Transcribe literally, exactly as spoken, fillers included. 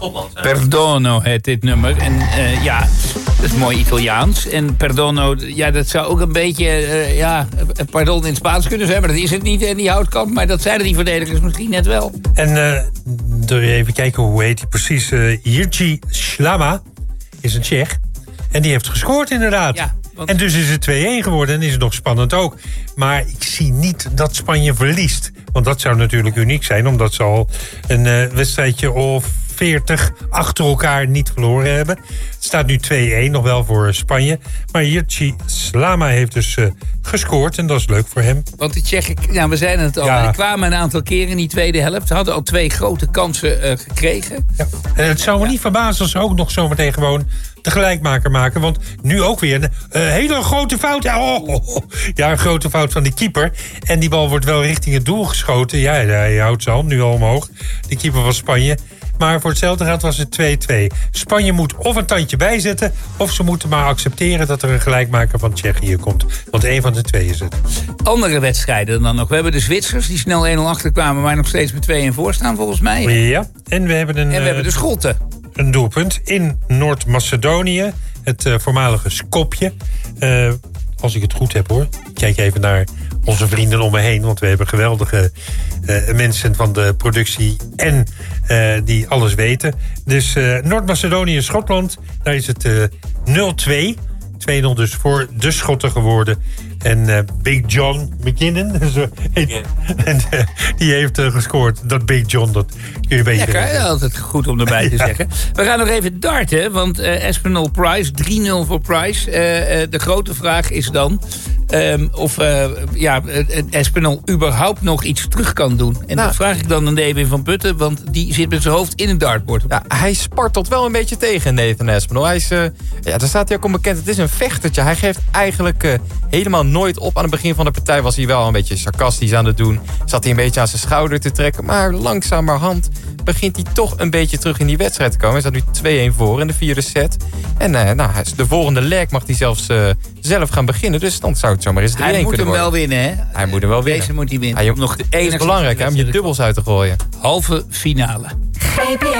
Perdono heet dit nummer. En uh, ja, dat is mooi Italiaans. En perdono, ja, dat zou ook een beetje, uh, ja, pardon in het Spaans kunnen zijn. Maar dat is het niet in die houtkamp. Maar dat zeiden die verdedigers misschien net wel. En uh, door even kijken, hoe heet hij precies? Uh, Jiří Šlama is een Tsjech. En die heeft gescoord inderdaad. Ja, want... En dus is het twee-een geworden en is het nog spannend ook. Maar ik zie niet dat Spanje verliest. Want dat zou natuurlijk uniek zijn, omdat ze al een uh, wedstrijdje of veertig achter elkaar niet verloren hebben. Het staat nu twee-een, nog wel voor Spanje. Maar Jiří Šlama heeft dus uh, gescoord en dat is leuk voor hem. Want de Tsjechen, nou, we zeiden het al, ja. Die kwamen een aantal keren in die tweede helft. Ze hadden al twee grote kansen uh, gekregen. Ja. En het zou me ja. niet verbazen als ze ook nog zometeen gewoon de gelijkmaker maken. Want nu ook weer een uh, hele grote fout. Oh, oh, oh. Ja, een grote fout van die keeper. En die bal wordt wel richting het doel geschoten. Ja, hij houdt zijn hand nu al omhoog. De keeper van Spanje. Maar voor hetzelfde geld was het twee-twee. Spanje moet of een tandje bijzetten, of ze moeten maar accepteren dat er een gelijkmaker van Tsjechië komt. Want één van de twee is het. Andere wedstrijden dan nog. We hebben de Zwitsers die snel één-nul achterkwamen, maar nog steeds met twee-een voor staan volgens mij. Ja, en we hebben een... En we hebben de Schotten. Een doelpunt in Noord-Macedonië. Het uh, voormalige Skopje. Uh, als ik het goed heb hoor. Kijk even naar onze vrienden om me heen. Want we hebben geweldige uh, mensen van de productie. En uh, die alles weten. Dus uh, Noord-Macedonië, Schotland. Daar is het uh, nul-twee. twee-nul dus voor de Schotten geworden. En uh, Big John McKinnon, zo heet, en, uh, die heeft uh, gescoord. Dat Big John, dat kun je beter... Ja, ja, altijd goed om erbij te ja. zeggen. We gaan nog even darten, want uh, Espinal Price, drie-nul voor Price. Uh, uh, de grote vraag is dan um, of uh, ja, Espinal überhaupt nog iets terug kan doen. En nou, dat vraag ik dan aan David van Putten, want die zit met zijn hoofd in het dartbord. Ja, hij spartelt wel een beetje tegen Nathan Espinal. Hij is, uh, ja, daar staat hij ook onbekend. Het is een vechtertje. Hij geeft eigenlijk uh, helemaal nooit op. Aan het begin van de partij was hij wel een beetje sarcastisch aan het doen. Zat hij een beetje aan zijn schouder te trekken. Maar langzamerhand begint hij toch een beetje terug in die wedstrijd te komen. Hij staat nu twee-een voor in de vierde set. En uh, nou, de volgende leg mag hij zelfs uh, zelf gaan beginnen. Dus dan zou het zomaar eens drie-een kunnen worden. Hij moet hem wel winnen, hè? Hij moet hem wel winnen. Deze moet hij winnen. Hij, nog het is belangrijk hè, om je dubbels uit te gooien. Halve finale.